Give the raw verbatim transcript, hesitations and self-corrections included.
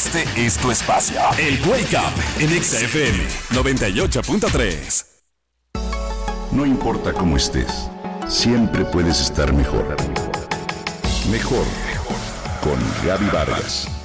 Este es tu espacio. El Wake Up en Exa F M noventa y ocho punto tres. No importa cómo estés, siempre puedes estar mejor. Mejor, mejor. Con Gaby Vargas.